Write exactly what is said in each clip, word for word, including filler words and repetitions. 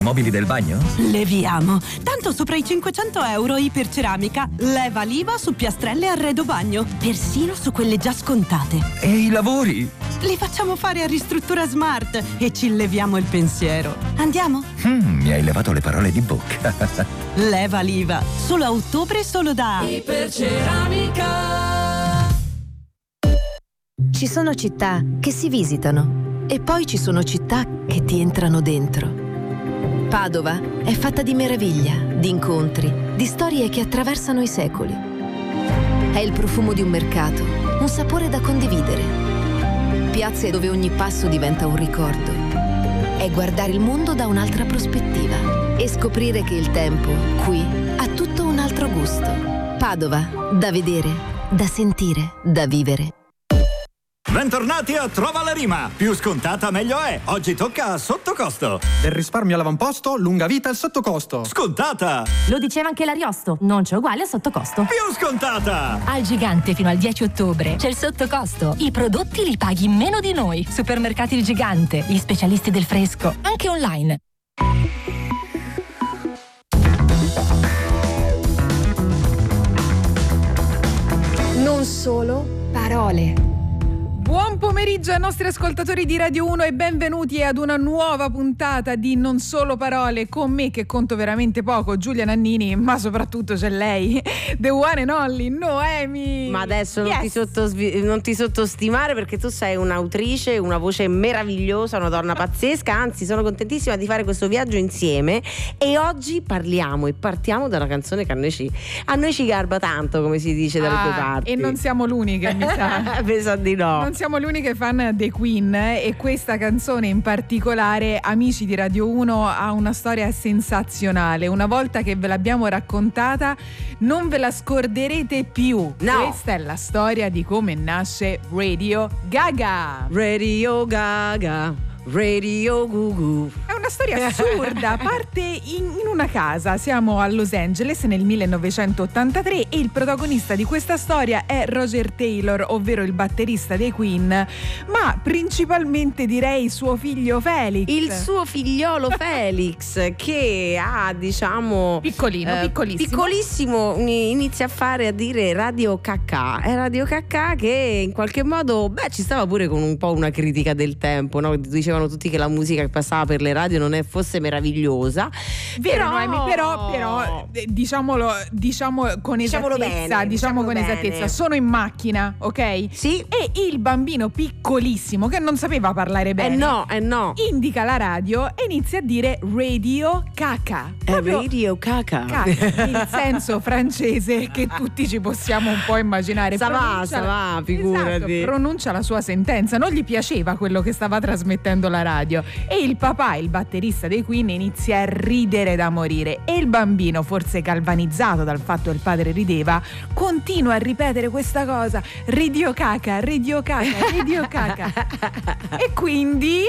Mobili del bagno? Leviamo. Tanto sopra i cinquecento euro Iperceramica. Leva l'I V A su piastrelle e arredo bagno. Persino su quelle già scontate. E i lavori? Li facciamo fare a Ristruttura Smart e ci leviamo il pensiero. Andiamo? Mm, mi hai levato le parole di bocca. Leva l'I V A. Solo a ottobre, solo da Iperceramica. Ci sono città che si visitano e poi ci sono città che ti entrano dentro. Padova è fatta di meraviglia, di incontri, di storie che attraversano i secoli. È il profumo di un mercato, un sapore da condividere. Piazze dove ogni passo diventa un ricordo. È guardare il mondo da un'altra prospettiva e scoprire che il tempo, qui, ha tutto un altro gusto. Padova, da vedere, da sentire, da vivere. Bentornati a Trova la Rima. Più scontata meglio è. Oggi tocca a sottocosto. Del risparmio all'avamposto, lunga vita al sottocosto. Scontata. Lo diceva anche l'Ariosto, non c'è uguale a sottocosto. Più scontata. Al Gigante fino al dieci ottobre c'è il sottocosto. I prodotti li paghi meno di noi. Supermercati Il Gigante, gli specialisti del fresco, anche online. Non solo parole. Buon pomeriggio ai nostri ascoltatori di Radio uno e benvenuti ad una nuova puntata di Non Solo Parole con me che conto veramente poco, Giulia Nannini, ma soprattutto c'è lei, the one and only Noemi. Ma adesso yes. non, ti sottosvi- non ti sottostimare perché tu sei un'autrice, una voce meravigliosa, una donna pazzesca, anzi sono contentissima di fare questo viaggio insieme e oggi parliamo e partiamo da una canzone che a noi ci, a noi ci garba tanto, come si dice dalle ah, tue parti. E non siamo l'uniche, mi sa. Penso di no. Non siamo l'uniche fan dei Queen e questa canzone in particolare, amici di Radio uno, ha una storia sensazionale. Una volta che ve l'abbiamo raccontata non ve la scorderete più. No. Questa è la storia di come nasce Radio Gaga. Radio Gaga, Radio Gugu. È una storia assurda, parte in, in una casa, siamo a Los Angeles nel millenovecentottantatré e il protagonista di questa storia è Roger Taylor, ovvero il batterista dei Queen, ma principalmente direi suo figlio Felix. Il suo figliolo Felix che ha diciamo piccolino, eh, piccolissimo. Piccolissimo inizia a fare a dire Radio Cacà. È Radio Cacà che in qualche modo beh ci stava pure con un po' una critica del tempo, no? Dicevano tutti che la musica che passava per le radio non è fosse meravigliosa. Vero, però Noemi, però, però eh, diciamolo, diciamo con diciamolo esattezza, bene, diciamo con bene. esattezza, sono in macchina, ok? Sì. E il bambino piccolissimo che non sapeva parlare bene. Eh no, eh no. Indica la radio e inizia a dire Radio Caca. È Radio Caca. Caca, il senso francese che tutti ci possiamo un po' immaginare. Sa va, Pronuncia sa la- va, figurati. Esatto, pronuncia la sua sentenza, non gli piaceva quello che stava trasmettendo la radio e il papà, il batterista dei Queen, inizia a ridere da morire e il bambino, forse galvanizzato dal fatto che il padre rideva, continua a ripetere questa cosa: Radio Caca, Radio Caca, Radio Caca. E quindi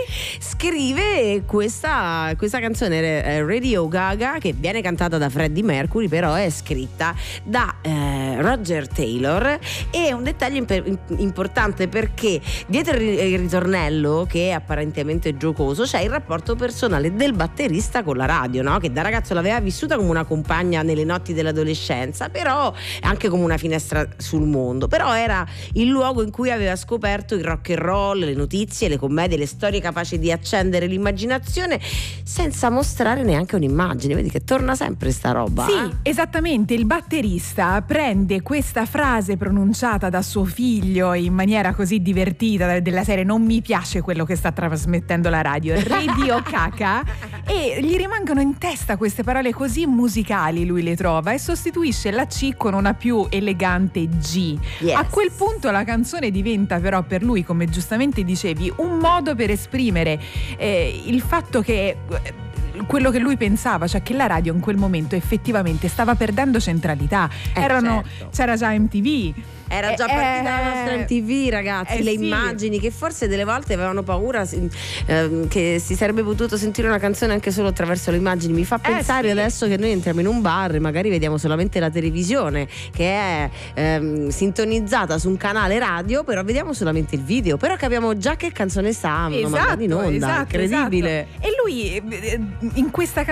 scrive questa, questa canzone eh, Radio Gaga, che viene cantata da Freddie Mercury, però è scritta da eh, Roger Taylor. E un dettaglio imp- importante perché dietro il, il ritornello, che è apparentemente giocoso, c'è il rapporto personale del batterista con la radio, no? Che da ragazzo l'aveva vissuta come una compagna nelle notti dell'adolescenza, però anche come una finestra sul mondo, però era il luogo in cui aveva scoperto il rock and roll, le notizie, le commedie, le storie capaci di accendere l'immaginazione senza mostrare neanche un'immagine. Vedi che torna sempre sta roba. sì, eh? esattamente, il batterista prende questa frase pronunciata da suo figlio in maniera così divertita, della serie non mi piace quello che sta trasmettendo la radio, Radio Caca, e gli rimangono in testa queste parole così musicali, lui le trova e sostituisce la C con una più elegante G. Yes. A quel punto la canzone diventa però per lui, come giustamente dicevi, un modo per esprimere eh, il fatto che eh, quello che lui pensava, cioè che la radio in quel momento effettivamente stava perdendo centralità. Eh, Erano, certo. c'era già M T V. Era già Eh, partita la eh, nostra M T V, ragazzi, eh, le sì. immagini che forse delle volte avevano paura ehm, che si sarebbe potuto sentire una canzone anche solo attraverso le immagini. Mi fa pensare sì. adesso che noi entriamo in un bar e magari vediamo solamente la televisione che è ehm, sintonizzata su un canale radio, però vediamo solamente il video, però capiamo già che canzone stanno Esatto, mandando in onda. esatto, Incredibile. esatto. E lui eh, in questa